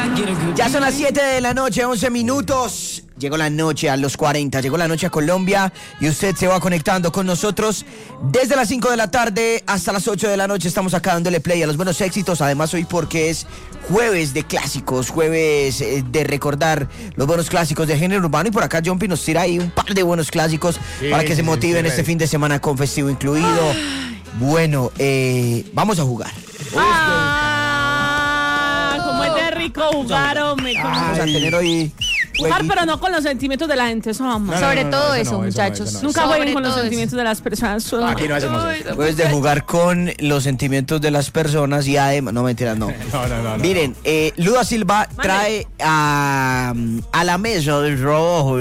Ya son las 7 de la noche, 11 minutos. Llegó la noche a los 40, llegó la noche a Colombia y usted se va conectando con nosotros desde las 5 de la tarde hasta las 8 de la noche. Estamos acá dándole play a los buenos éxitos. Además hoy porque es jueves de clásicos, jueves de recordar los buenos clásicos de género urbano. Y por acá Jumpy nos tira ahí un par de buenos clásicos para que se motiven este fin de semana con festivo incluido. Bueno, vamos a jugar. Como es de rico jugar, hombre. Vamos a tener hoy jugar, pero no con los sentimientos de la gente, eso vamos. Sobre todo eso, muchachos. Nunca jueguen con los sentimientos de las personas. Aquí no hacemos eso. Jueves de jugar con los sentimientos de las personas y además... No, mentiras, no. No. Miren, Luda Silva trae a la mesa del trabajo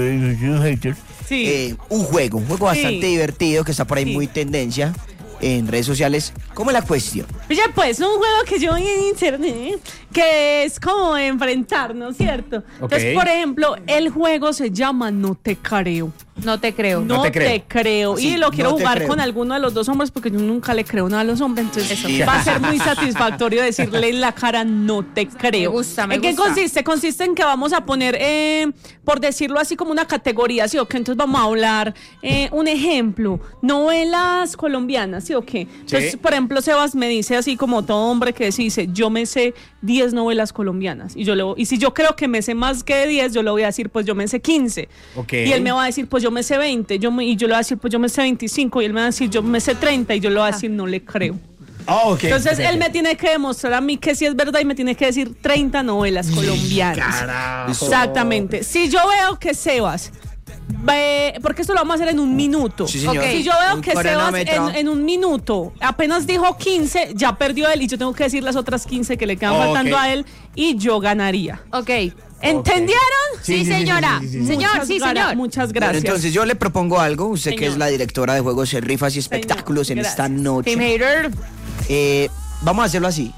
un juego bastante divertido que está por ahí muy tendencia en redes sociales. ¿Cómo es la cuestión? Oye, pues, un juego que yo vi en internet que es como enfrentarnos, ¿cierto? Entonces, por ejemplo, el juego se llama No Te Creo. No te creo. No te creo. Sí, y lo quiero no te jugar creo. con alguno de los dos hombres porque yo nunca le creo nada a los hombres. Entonces va a ser muy satisfactorio decirle en la cara no te creo. Me gusta. ¿En qué consiste? Consiste en que vamos a poner, por decirlo así, como una categoría, ¿sí o qué? Entonces vamos a hablar, un ejemplo, novelas colombianas, ¿sí o qué? Entonces, por ejemplo, Sebas me dice así como todo hombre que dice, yo me sé 10 novelas colombianas. Y si yo creo que me sé más que 10, yo le voy a decir, pues yo me sé 15. Okay. Y él me va a decir, pues yo me sé 20. Y yo le voy a decir, pues yo me sé 25. Y él me va a decir, yo me sé 30. Y yo le voy a decir, no le creo. Okay. Entonces él me tiene que demostrar a mí que sí es verdad y me tiene que decir 30 novelas colombianas. Carajo. Exactamente. Si yo veo que Sebas porque esto lo vamos a hacer en un minuto. Sí, señor. Si yo veo que Sebas en un minuto apenas dijo 15, ya perdió él y yo tengo que decir las otras 15 que le quedan faltando a él y yo ganaría. Ok. ¿Entendieron? Sí, señora. Señor, señor. Muchas Bueno, gracias. entonces yo le propongo algo. Usted que Señor. es la directora de juegos, rifas y espectáculos en esta Gracias. noche. Team hater. Vamos a hacerlo así.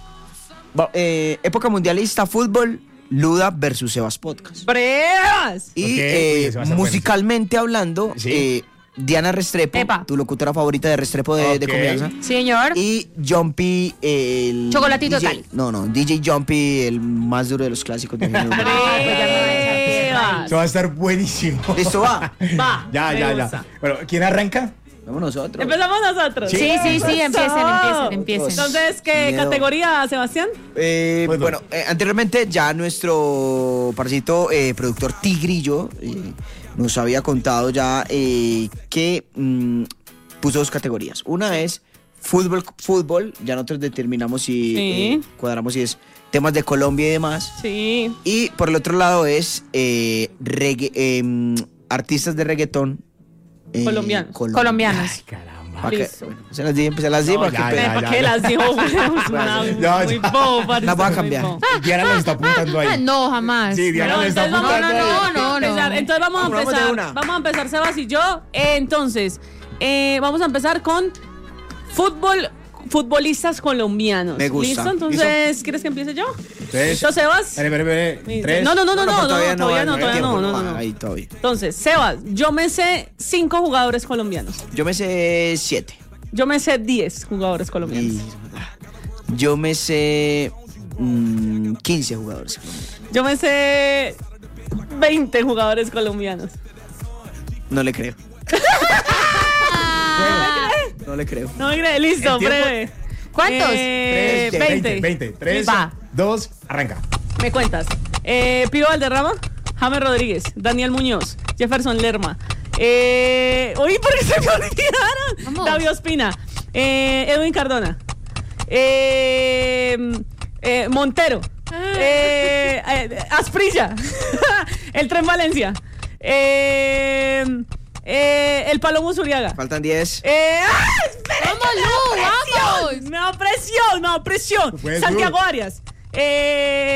Época mundialista, fútbol, Luda versus Sebas Podcast. ¡Brevas! Y Oye, eso va a estar musicalmente hablando, Sí. Diana Restrepo, Epa. tu locutora favorita de Restrepo de confianza. Señor. Y Jumpy, el Chocolatito DJ, tal. No, DJ Jumpy, el más duro de los clásicos de género. ¡Brevas! Eso va a estar buenísimo. ¿Listo va? Va. Ya. me gusta. Bueno, ¿quién arranca? Vamos nosotros. Empezamos nosotros. Sí, empiecen. Entonces, ¿qué Miedo. categoría, Sebastián? Bueno, anteriormente ya nuestro parcito productor Tigrillo nos había contado ya que puso dos categorías. Una es fútbol, ya nosotros determinamos si Sí. cuadramos si es temas de Colombia y demás. Sí. Y por el otro lado es artistas de reggaetón Colombianos. Colombianos. Caramba. Pa' que- Listo. bueno, se las di No, para ya, que ya. ¿Para qué las dijo? Ya. Muy bobo, parece, Las voy a muy cambiar. bobo. Diana nos está apuntando ahí. No, jamás. Sí, Diana No, nos está entonces vamos, apuntando ahí. no. Entonces vamos a Vamos de empezar. una. Vamos a empezar, Sebas y yo. Entonces, vamos a empezar con futbolistas colombianos. Me gusta. ¿Listo? Entonces, ¿quieres que empiece yo? Tres. ¿Listo, Sebas? Espere. Tres. No, pero todavía no. Ah, ahí todavía. Entonces, Sebas, yo me sé 5 jugadores colombianos. Yo me sé 7. Yo me sé 10 jugadores colombianos. Yo me sé 15 jugadores. Yo me sé 20 jugadores colombianos. No le creo. No le creo. No me crees, listo, ¿El tiempo? breve. ¿Cuántos? 20. 3, Va. 2, arranca. Me cuentas. Pío Valderrama, James Rodríguez, Daniel Muñoz, Jefferson Lerma. Uy, ¿por qué se me olvidaron? Vamos. David Ospina, Edwin Cardona, Montero, Asprilla, el Tren Valencia, el Palomo Zuriaga. Faltan 10. ¡Vamos, Lu! ¡Vamos! Me da presión. Pues, Santiago Arias.